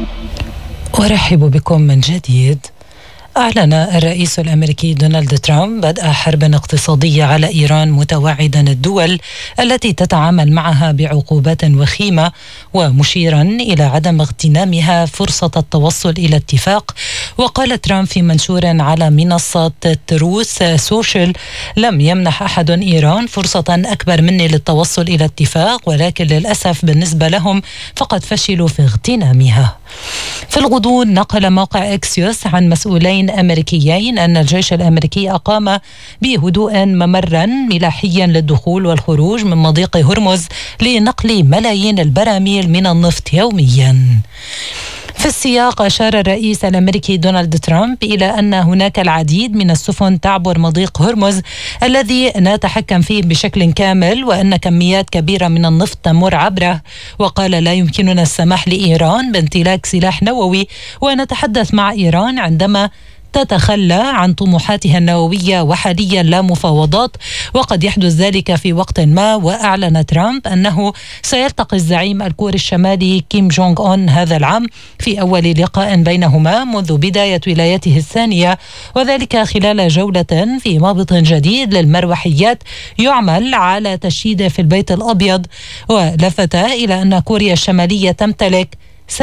أرحب بكم من جديد. أعلن الرئيس الأمريكي دونالد ترامب بدء حرب اقتصادية على إيران، متوعدا الدول التي تتعامل معها بعقوبات وخيمة، ومشيرا إلى عدم اغتنامها فرصة التوصل إلى اتفاق. وقال ترامب في منشور على منصة تروث سوشيال: لم يمنح أحد إيران فرصة أكبر مني للتوصل إلى اتفاق، ولكن للأسف بالنسبة لهم فقد فشلوا في اغتنامها. في الغضون نقل موقع إكسيوس عن مسؤولين أمريكيين أن الجيش الأمريكي أقام بهدوء ممرا ملاحيا للدخول والخروج من مضيق هرمز لنقل ملايين البراميل من النفط يوميا. في السياق أشار الرئيس الأمريكي دونالد ترامب إلى أن هناك العديد من السفن تعبر مضيق هرمز الذي نتحكم فيه بشكل كامل، وأن كميات كبيرة من النفط تمر عبره. وقال: لا يمكننا السماح لإيران بامتلاك سلاح نووي، ونتحدث مع إيران عندما تتخلى عن طموحاتها النووية، وحاليا لا مفاوضات، وقد يحدث ذلك في وقت ما. وأعلن ترامب أنه سيلتقي الزعيم الكوري الشمالي كيم جونغ أون هذا العام في أول لقاء بينهما منذ بداية ولايته الثانية، وذلك خلال جولة في مهبط جديد للمروحيات يعمل على تشييده في البيت الأبيض. ولفت إلى أن كوريا الشمالية تمتلك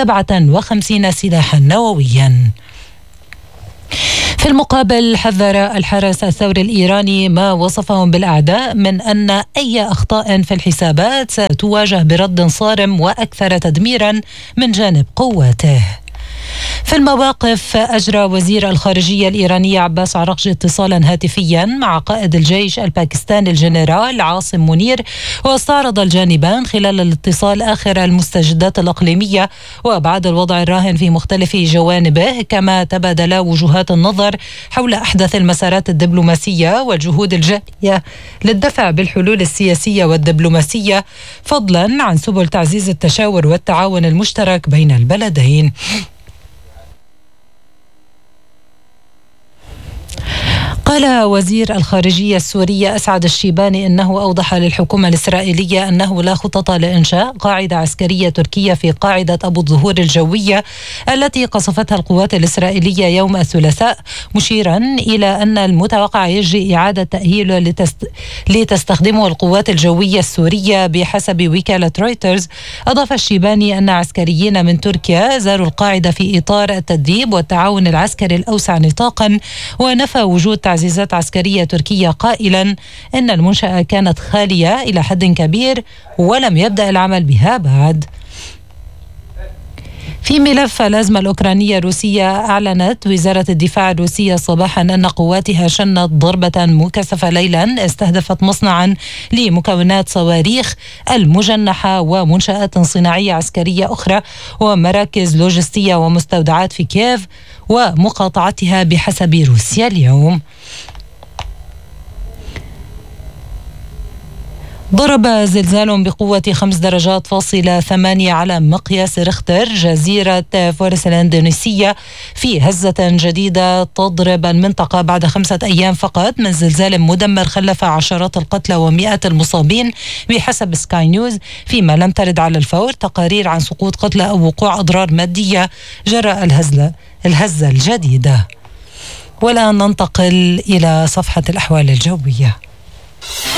57 سلاحا نوويا. في المقابل حذر الحرس الثوري الإيراني ما وصفهم بالأعداء من أن أي أخطاء في الحسابات ستواجه برد صارم وأكثر تدميرا من جانب قواته. في المواقف أجرى وزير الخارجية الإيراني عباس عراقجي اتصالا هاتفيا مع قائد الجيش الباكستاني الجنرال عاصم منير، واستعرض الجانبان خلال الاتصال آخر المستجدات الإقليمية وأبعاد الوضع الراهن في مختلف جوانبه، كما تبادل وجهات النظر حول أحدث المسارات الدبلوماسية والجهود الجارية للدفع بالحلول السياسية والدبلوماسية، فضلا عن سبل تعزيز التشاور والتعاون المشترك بين البلدين. قال وزير الخارجية السورية أسعد الشيباني إنه أوضح للحكومة الإسرائيلية أنه لا خطط لإنشاء قاعدة عسكرية تركية في قاعدة أبو الظهور الجوية التي قصفتها القوات الإسرائيلية يوم الثلاثاء، مشيرا إلى أن المتوقع يجري إعادة تأهيله لتستخدمه القوات الجوية السورية بحسب وكالة رويترز. أضاف الشيباني أن عسكريين من تركيا زاروا القاعدة في إطار التدريب والتعاون العسكري الأوسع نطاقا، ونفى وجود تعزيزات عسكرية تركية قائلا إن المنشأة كانت خالية إلى حد كبير ولم يبدأ العمل بها بعد. في ملف الأزمة الأوكرانية الروسية، أعلنت وزارة الدفاع الروسية صباحا أن قواتها شنت ضربة مكثفة ليلا استهدفت مصنعا لمكونات صواريخ المجنحة ومنشآت صناعية عسكرية أخرى ومراكز لوجستية ومستودعات في كييف ومقاطعتها بحسب روسيا اليوم. ضرب زلزال بقوة 5.8 درجات على مقياس ريختر جزيرة فورس الإندونيسية في هزة جديدة تضرب المنطقة بعد 5 أيام فقط من زلزال مدمر خلف عشرات القتلى ومئات المصابين بحسب سكاي نيوز، فيما لم ترد على الفور تقارير عن سقوط قتلى أو وقوع أضرار مادية جراء الهزة الجديدة. والآن ننتقل إلى صفحة الأحوال الجوية.